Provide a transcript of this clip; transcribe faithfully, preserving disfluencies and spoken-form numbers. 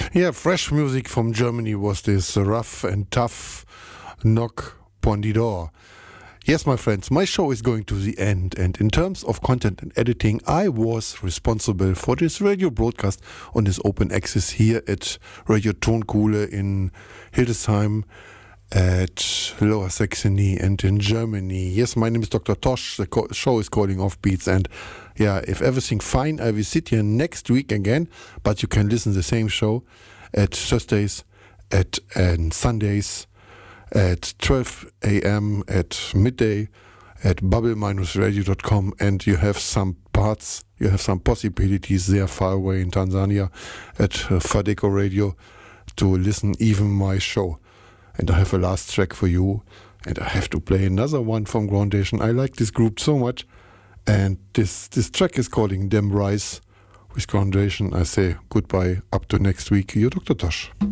Yeah, fresh music from Germany was this rough and tough knock upon the door. Yes, my friends, my show is going to the end, and in terms of content and editing, I was responsible for this radio broadcast on this open access here at Radio Tonkohle in Hildesheim, at Lower Saxony and in Germany. Yes, my name is Doctor Tosh. The co- show is calling Offbeats, and yeah, if everything fine, I will sit here next week again, but you can listen the same show at Thursdays at and Sundays at twelve a.m. at midday at bubble dash radio dot com, and you have some parts, you have some possibilities there far away in Tanzania at uh, Fadeco Radio to listen even my show. And I have a last track for you, and I have to play another one from Groundation. I like this group so much, and this this track is calling Dem Rise with Groundation. I say goodbye, up to next week. You're Doctor Tosh.